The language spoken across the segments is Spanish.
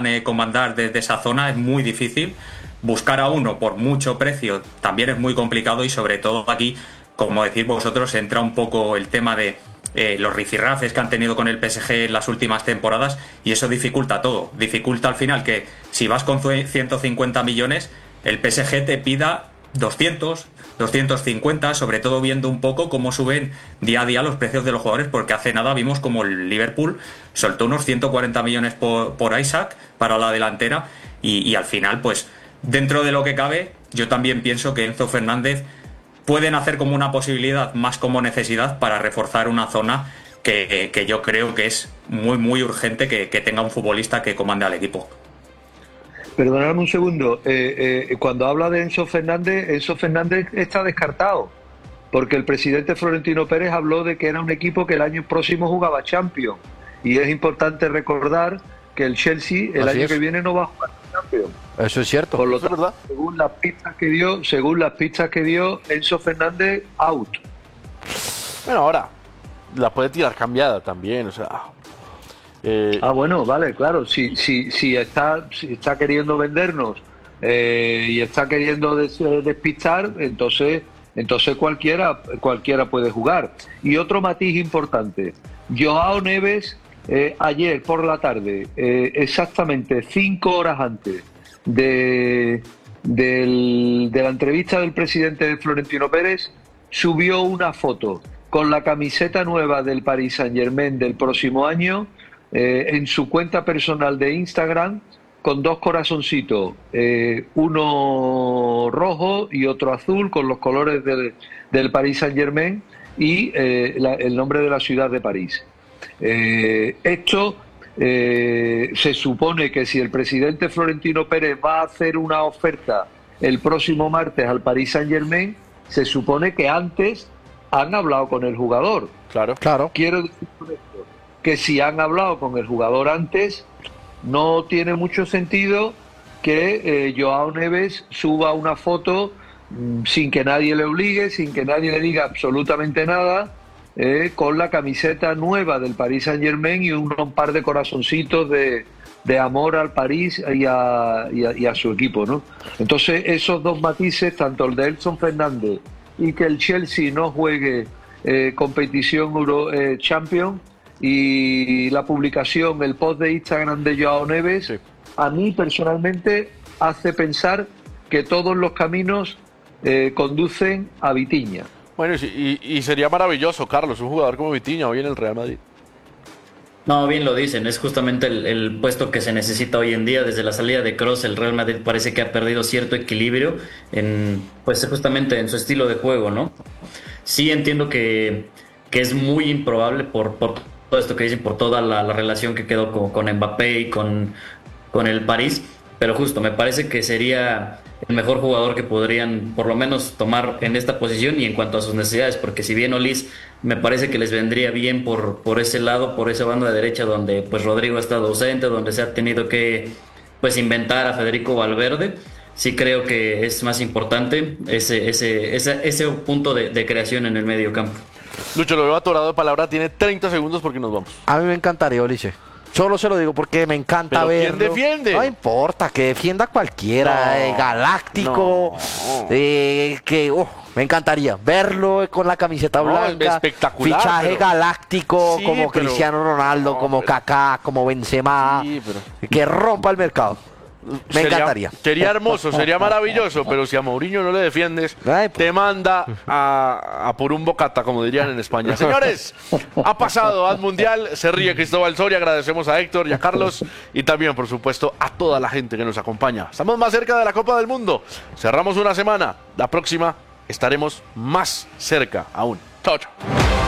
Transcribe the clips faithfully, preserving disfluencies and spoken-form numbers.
puedan eh, comandar desde esa zona es muy difícil. Buscar a uno por mucho precio también es muy complicado y sobre todo aquí, como decís vosotros, entra un poco el tema de eh, los rifirrafes que han tenido con el P S G en las últimas temporadas y eso dificulta todo. Dificulta al final que si vas con ciento cincuenta millones, el P S G te pida doscientos, doscientos cincuenta, sobre todo viendo un poco cómo suben día a día los precios de los jugadores, porque hace nada vimos como el Liverpool soltó unos ciento cuarenta millones por, por Isaac para la delantera y, y al final, pues dentro de lo que cabe, yo también pienso que Enzo Fernández pueden hacer como una posibilidad más como necesidad para reforzar una zona que, que yo creo que es muy muy urgente que, que tenga un futbolista que comande al equipo. Perdonadme un segundo, eh, eh, cuando habla de Enzo Fernández, Enzo Fernández está descartado, porque el presidente Florentino Pérez habló de que era un equipo que el año próximo jugaba Champions, y es importante recordar que el Chelsea el Así año es. que viene no va a jugar Champions. Eso es cierto. Por lo Eso es tanto, verdad. según las pistas que dio, según las pistas que dio, Enzo Fernández out. Bueno, ahora la puede tirar cambiada también, o sea. Eh, Ah, bueno, vale, claro. Si, si, si, está, si está queriendo vendernos eh, y está queriendo des, despistar, entonces, entonces cualquiera, cualquiera puede jugar. Y otro matiz importante: Joao Neves, eh, ayer por la tarde, eh, exactamente cinco horas antes de, del, de la entrevista del presidente de Florentino Pérez, subió una foto con la camiseta nueva del Paris Saint-Germain del próximo año. Eh, en su cuenta personal de Instagram, con dos corazoncitos, eh, uno rojo y otro azul, con los colores del, del Paris Saint-Germain y eh, la, el nombre de la ciudad de París. Eh, esto eh, se supone que si el presidente Florentino Pérez va a hacer una oferta el próximo martes al Paris Saint-Germain, se supone que antes han hablado con el jugador. claro. Claro. Quiero decir con esto que si han hablado con el jugador antes, no tiene mucho sentido que eh, Joao Neves suba una foto mmm, sin que nadie le obligue, sin que nadie le diga absolutamente nada, eh, con la camiseta nueva del Paris Saint-Germain y un, un par de corazoncitos de, de amor al París y a, y, a, y a su equipo, ¿no? Entonces, esos dos matices, tanto el de Edson Fernández y que el Chelsea no juegue eh, competición Euro eh, Champions, y la publicación, el post de Instagram de Joao Neves, Sí. a mí personalmente hace pensar que todos los caminos eh, conducen a Vitinha. Bueno, y, y sería maravilloso, Carlos, un jugador como Vitinha hoy en el Real Madrid. No, bien lo dicen, es justamente el, el puesto que se necesita hoy en día. Desde la salida de Kroos, el Real Madrid parece que ha perdido cierto equilibrio en, pues justamente en su estilo de juego, ¿no? Sí entiendo que, que es muy improbable por, por todo esto que dicen, por toda la, la relación que quedó con, con Mbappé y con, con el París, pero justo me parece que sería el mejor jugador que podrían por lo menos tomar en esta posición y en cuanto a sus necesidades, porque si bien Olis me parece que les vendría bien por, por ese lado, por esa banda derecha donde pues Rodrigo ha estado ausente, donde se ha tenido que pues inventar a Federico Valverde. Sí creo que es más importante ese, ese, ese, ese punto de, de creación en el medio campo. Lucho, lo veo atorado de palabra, tiene treinta segundos porque nos vamos. A mí me encantaría, Oliche. Solo se lo digo porque me encanta ¿Pero verlo. quién defiende? No importa, que defienda cualquiera, No, eh, galáctico, no. eh, que oh, me encantaría verlo con la camiseta No, es blanca, espectacular, fichaje pero- galáctico Sí, como pero- Cristiano Ronaldo, no, como pero- Kaká, como Benzema, Sí, pero- que rompa el mercado. Me Sería- encantaría. Sería hermoso, sería maravilloso, pero si a Mourinho no le defiendes, Ay, pues. te manda a, a por un bocata, como dirían en España. Señores, ha pasado al Mundial, se ríe Cristóbal Soria, agradecemos a Héctor y a Carlos y también, por supuesto, a toda la gente que nos acompaña. Estamos más cerca de la Copa del Mundo, cerramos una semana, la próxima estaremos más cerca aún. Chao, chao.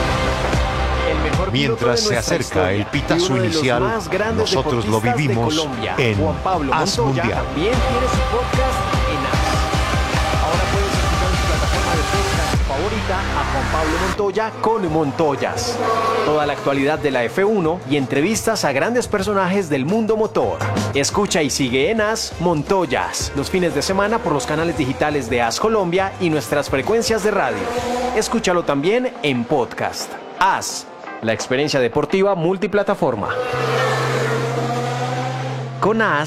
Mientras se acerca el pitazo inicial, nosotros lo vivimos en Haz Mundial. También tiene su podcast en Haz. Ahora puedes escuchar en su plataforma de podcast favorita a Juan Pablo Montoya con Montoyas. Toda la actualidad de la F uno y entrevistas a grandes personajes del mundo motor. Escucha y sigue en Haz Montoyas los fines de semana por los canales digitales de Haz Colombia y nuestras frecuencias de radio. Escúchalo también en podcast. Haz, la experiencia deportiva multiplataforma. Con Haz